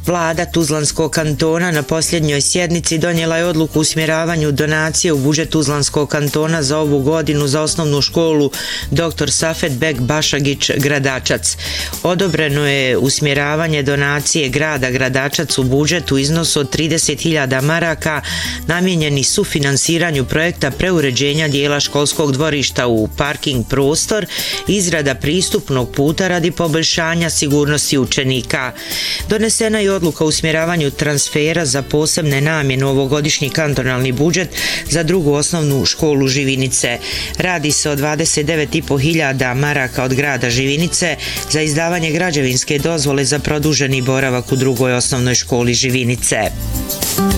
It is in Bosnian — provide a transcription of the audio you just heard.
Vlada Tuzlanskog kantona na posljednjoj sjednici donijela je odluku o usmjeravanju donacije u budžet Tuzlanskog kantona za ovu godinu za osnovnu školu Dr. Safet Bek Bašagić Gradačac. Odobreno je usmjeravanje donacije grada Gradačac u budžet u iznosu od 30.000 maraka namijenjeni sufinansiranju projekta preuređenja dijela školskog dvorišta u parking prostor, izrada pristupnog puta radi poboljšanja sigurnosti učenika. Donesena je odluka o usmjeravanju transfera za posebne namjene u ovogodišnji kantonalni budžet za drugu osnovnu školu Živinice. Radi se o 29.500 maraka od grada Živinice za izdavanje građevinske dozvole za produženi boravak u drugoj osnovnoj školi Živinice.